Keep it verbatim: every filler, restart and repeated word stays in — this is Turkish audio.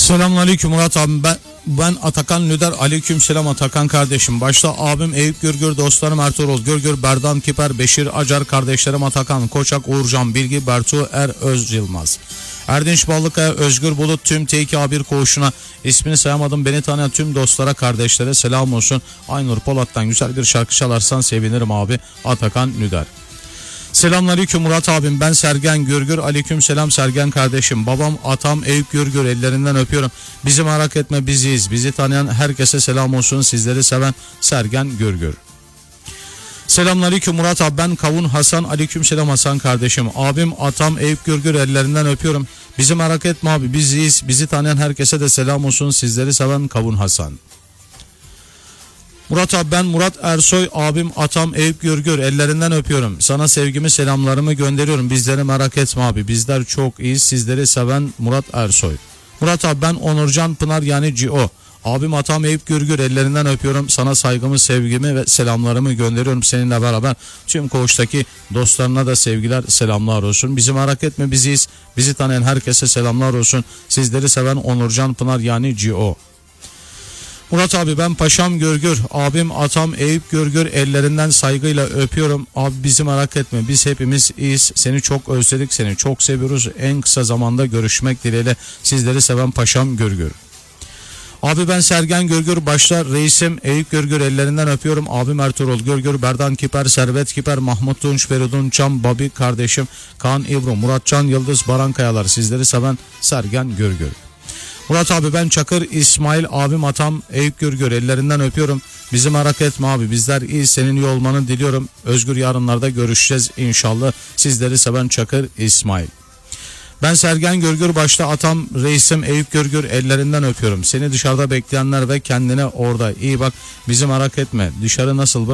Selamünaleyküm Murat abi, ben ben Atakan Lüder. Aleyküm selam Atakan kardeşim. Başta abim Eyüp Gürgür, dostlarım Ertuğrul Gürgür, Berdan Kiper, Beşir Acar, kardeşlerim Atakan Koçak, Uğurcan Bilgi, Bertu Er Öz Yılmaz, Erdinç Ballıkaya, Özgür Bulut, tüm T iki A bir koğuşuna, ismini sayamadım, beni tanıyan tüm dostlara, kardeşlere selam olsun. Aynur Polat'tan güzel bir şarkı çalarsan sevinirim abi. Atakan Lüder. Selamünaleyküm Murat abim, ben Sergen Gürgür. Aleyküm selam Sergen kardeşim. Babam atam Eyüp Gürgür, ellerinden öpüyorum. Bizi merak etme, biziyiz. Bizi tanıyan herkese selam olsun. Sizleri seven Sergen Gürgür. Selamünaleyküm Murat abi, ben Kavun Hasan. Aleyküm selam Hasan kardeşim. Abim atam Eyüp Gürgür, ellerinden öpüyorum. Bizi merak etme abi, biziyiz. Bizi tanıyan herkese de selam olsun. Sizleri seven Kavun Hasan. Murat abi, ben Murat Ersoy, abim atam Eyüp Gürgür, ellerinden öpüyorum. Sana sevgimi, selamlarımı gönderiyorum. Bizleri merak etme abi, bizler çok iyiyiz. Sizleri seven Murat Ersoy. Murat abi, ben Onurcan Pınar yani C O. Abim atam Eyüp Gürgür, ellerinden öpüyorum. Sana saygımı, sevgimi ve selamlarımı gönderiyorum. Seninle beraber tüm koğuştaki dostlarına da sevgiler, selamlar olsun. Bizi merak etme, biziyiz. Bizi tanıyan herkese selamlar olsun. Sizleri seven Onurcan Pınar yani C O. Murat abi, ben Paşam Gürgür, abim atam Eyüp Gürgür, ellerinden saygıyla öpüyorum. Abi bizi merak etme, biz hepimiz iyiyiz. Seni çok özledik, seni çok seviyoruz. En kısa zamanda görüşmek dileğiyle. Sizleri seven Paşam Gürgür. Abi ben Sergen Gürgür, başta reisim Eyüp Gürgür, ellerinden öpüyorum. Abim Ertuğrul Gürgür, Berdan Kiper, Servet Kiper, Mahmut Tunç, Feridun Çam, Babi kardeşim, Kaan İbru, Muratcan Yıldız, Baran Kayalar. Sizleri seven Sergen Gürgür. Murat abi, ben Çakır İsmail, abim atam Eyüp Gürgür, ellerinden öpüyorum. Bizi merak etme abi, bizler iyi, senin iyi olmanı diliyorum. Özgür yarınlarda görüşeceğiz inşallah. Sizleri seven Çakır İsmail. Ben Sergen Gürgür, başta atam reisim Eyüp Gürgür, ellerinden öpüyorum. Seni dışarıda bekleyenler ve kendine orada iyi bak. Bizi merak etme, dışarı nasıl